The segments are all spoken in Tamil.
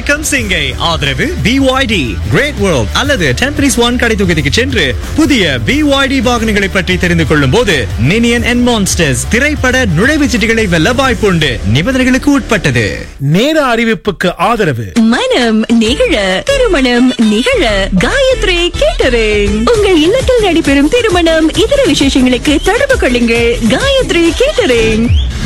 வணக்கம் சிங்கை ஆதரவு BYD கிரேட் வேர்ல்ட் அல்லது டெம்பனிஸ் ஒன் கடை தொகுதிக்கு சென்று புதிய BYD வாகனங்களை பற்றி தெரிந்து கொள்ளும் போது மினியன் அண்ட் மான்ஸ்டர்ஸ் திரைப்பட நுழைவுச் சீட்டுகளை வெல்ல வாய்ப்புண்டு. நிபந்தனைகளுக்கு உட்பட்டது. நேர அறிவிப்புக்கு ஆதரவு மனம் நிகழ திருமணம் நிகழ காயத்ரி கேட்டரிங். உங்கள் இல்லத்தில் நடைபெறும் திருமணம் இதர விசேஷங்களுக்கு தொடர்பு கொள்ளுங்கள். காயத்ரி கேட்டரிங்.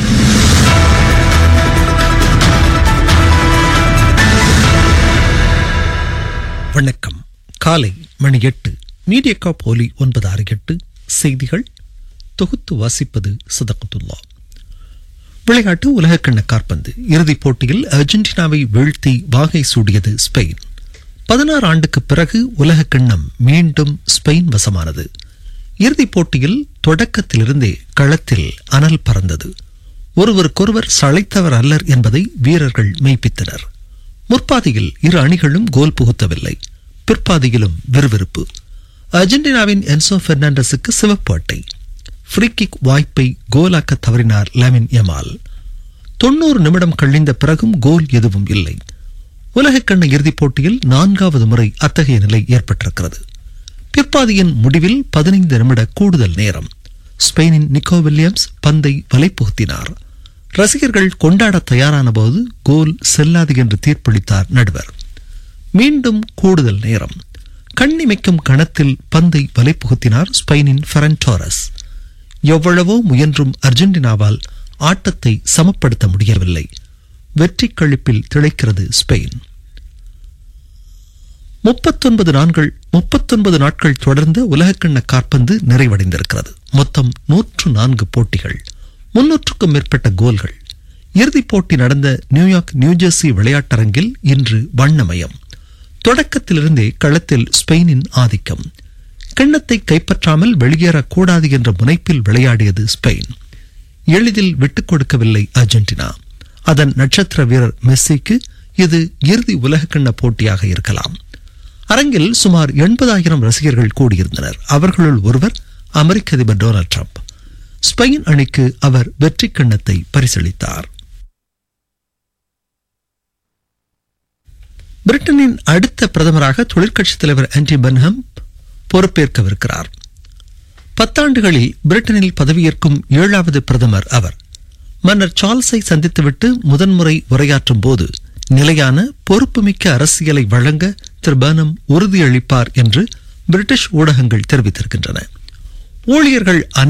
வணக்கம். காலை மணி 8 மீடியா போலி 968 செய்திகள் தொகுத்து வாசிப்பது சதகத்துல்லா. விளையாட்டு. உலகக்கிண்ண காற்பந்து இறுதிப் போட்டியில் அர்ஜென்டினாவை வீழ்த்தி வாகை சூடியது ஸ்பெயின். 16 ஆண்டுக்கு பிறகு உலகக்கிண்ணம் மீண்டும் ஸ்பெயின் வசமானது. இறுதிப் போட்டியில் தொடக்கத்திலிருந்தே களத்தில் அனல் பறந்தது. ஒருவருக்கொருவர் சளைத்தவர் அல்லர் என்பதை வீரர்கள் மெய்ப்பித்தனர். முற்பாதியில் இரு அணிகளும் கோல் புகுத்தவில்லை. பிற்பாதியிலும் விறுவிறுப்பு. அர்ஜென்டினாவின் என்சோ பெர்னாண்டஸுக்கு சிவப்பு அட்டை. ஃப்ரீ கிக் வாய்ப்பை கோலாக்க தவறினார் லாமின் யமால். 90 நிமிடம் கழிந்த பிறகும் கோல் எதுவும் இல்லை. உலகக்கிண்ண இறுதிப் போட்டியில் 4வது முறை அத்தகைய நிலை ஏற்பட்டிருக்கிறது. பிற்பாதியின் முடிவில் 15 நிமிட கூடுதல் நேரம். ஸ்பெயினின் நிக்கோ வில்லியம்ஸ் பந்தை வலை புகுத்தினார். ரசிகர்கள் கொண்டாட தயாரான போது கோல் செல்லாது என்று தீர்ப்பளித்தார் நடுவர். மீண்டும் கூடுதல் நேரம். கண்ணிமைக்கும் கணத்தில் பந்தை வலை புகுத்தினார் ஸ்பெயினின் ஃபெரன் டோரஸ். எவ்வளவோ முயன்றும் அர்ஜென்டினாவால் ஆட்டத்தை சமப்படுத்த முடியவில்லை. வெற்றி கழிப்பில் திளைக்கிறது ஸ்பெயின். 39 நாட்கள் தொடர்ந்த உலகக்கிண்ண காற்பந்து நிறைவடைந்திருக்கிறது. மொத்தம் 104 போட்டிகள், 300க்கும் மேற்பட்ட கோல்கள். இறுதிப் போட்டி நடந்த நியூயார்க் நியூஜெர்சி விளையாட்டரங்கில் இன்று வண்ணமயம். தொடக்கத்திலிருந்தே களத்தில் ஸ்பெயினின் ஆதிக்கம். கிண்ணத்தை கைப்பற்றாமல் வெளியேறக்கூடாது என்ற முனைப்பில் விளையாடியது ஸ்பெயின். எளிதில் விட்டுக் கொடுக்கவில்லை அர்ஜென்டினா. அதன் நட்சத்திர வீரர் மெஸ்ஸிக்கு இது இறுதி உலகக்கிண்ண போட்டியாக இருக்கலாம். அரங்கில் சுமார் 80,000 ரசிகர்கள் கூடியிருந்தனர். அவர்களுள் ஒருவர் அமெரிக்க அதிபர் டொனால்ட் ட்ரம்ப். ஸ்பெயின் அணிக்கு அவர் வெற்றி கிண்ணத்தை பரிசளித்தார். பிரிட்டனின் அடுத்த பிரதமராக தொழிற்கட்சித் தலைவர் ஆண்டி பென்ஹம் பொறுப்பேற்கவிருக்கிறார். 10 ஆண்டுகளில் பிரிட்டனில் பதவியேற்கும் 7வது பிரதமர் அவர். மன்னர் சார்ல்ஸை சந்தித்துவிட்டு முதன்முறை உரையாற்றும் போது நிலையான பொறுப்புமிக்க அரசியலை வழங்க திரு பென்ஹம் உறுதியளிப்பார் என்று பிரிட்டிஷ் ஊடகங்கள் தெரிவித்திருக்கின்றன. ஊழியர்கள்